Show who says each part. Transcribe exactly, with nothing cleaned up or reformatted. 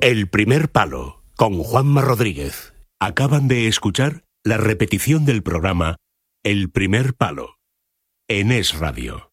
Speaker 1: El primer palo, con Juanma Rodríguez. Acaban de escuchar la repetición del programa El primer palo, en Es Radio.